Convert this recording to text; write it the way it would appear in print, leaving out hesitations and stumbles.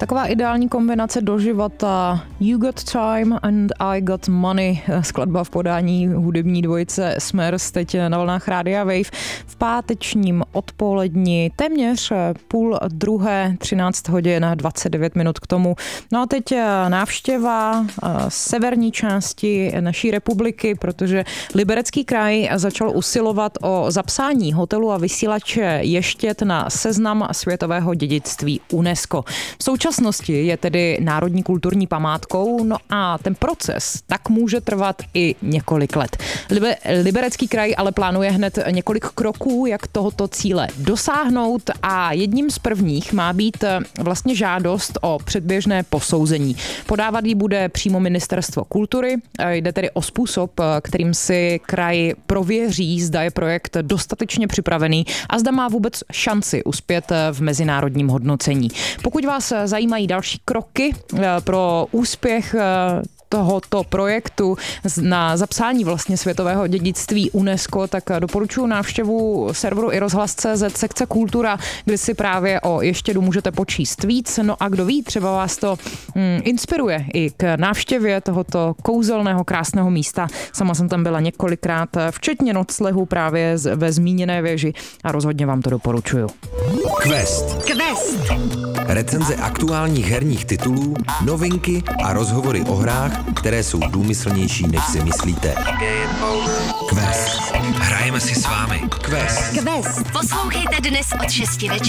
Taková ideální kombinace do života. You got time and I got money. Skladba v podání hudební dvojice Smers teď na vlnách Rádia Wave v pátečním odpoledni téměř 12:30, 13 hodin 29 minut k tomu. No a teď návštěva severní části naší republiky, protože Liberecký kraj začal usilovat o zapsání hotelu a vysílače Ještěd na seznam světového dědictví UNESCO. V současnosti je tedy národní kulturní památkou, no a ten proces tak může trvat i několik let. Liberecký kraj ale plánuje hned několik kroků, jak tohoto cíle dosáhnout a jedním z prvních má být vlastně žádost o předběžné posouzení. Podávat ji bude přímo Ministerstvo kultury. Jde tedy o způsob, kterým si kraj prověří, zda je projekt dostatečně připravený a zda má vůbec šanci uspět v mezinárodním hodnocení. Pokud vás zajímají další kroky pro úspěch tohoto projektu na zapsání vlastně světového dědictví UNESCO, tak doporučuji návštěvu serveru iRozhlas.cz sekce Kultura, kde si právě o Ještědu můžete počíst víc. No a kdo ví, třeba vás to inspiruje i k návštěvě tohoto kouzelného, krásného místa. Sama jsem tam byla několikrát, včetně noclehu právě ve zmíněné věži a rozhodně vám to doporučuju. Quest. Recenze aktuálních herních titulů, novinky a rozhovory o hrách, které jsou důmyslnější, než si myslíte. Quest. Hrajeme si s vámi. Quest. Poslouchejte dnes od 6 večer.